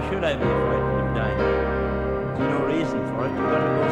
should I be frightened of danger? There's no reason for it. You've got to go